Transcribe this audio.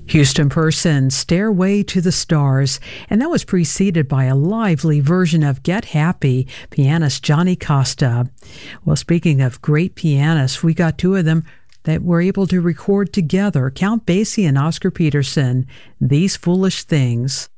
Houston Person, Stairway to the Stars, and that was preceded by a lively version of Get Happy, pianist Johnny Costa. Well, speaking of great pianists, we got two of them that were able to record together, Count Basie and Oscar Peterson, These Foolish Things.